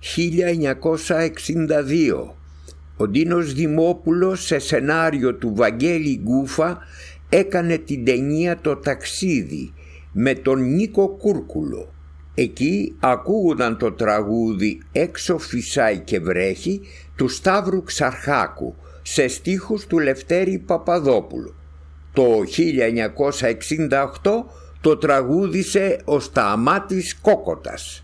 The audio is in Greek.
1962. Ο Ντίνος Δημόπουλος σε σενάριο του Βαγγέλη Γκούφα έκανε την ταινία «Το ταξίδι» με τον Νίκο Κούρκουλο. Εκεί ακούγονταν το τραγούδι «Έξω φυσάει και βρέχει» του Σταύρου Ξαρχάκου σε στίχους του Λευτέρη Παπαδόπουλου. Το 1968 το τραγούδισε ο Σταμάτης Κόκοτας.